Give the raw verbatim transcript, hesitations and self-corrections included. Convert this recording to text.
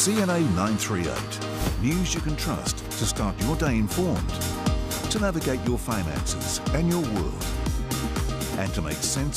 C N A nine three eight. News you can trust to start your day informed, to navigate your finances and your world, and to make sense